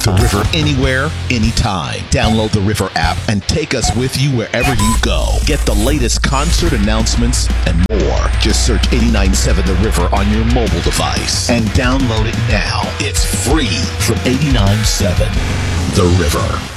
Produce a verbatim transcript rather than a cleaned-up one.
The River anywhere, anytime. Download the River app and take us with you wherever you go. Get the latest concert announcements and more. Just search eighty-nine point seven The River on your mobile device and download it now. It's free from eighty-nine point seven The River.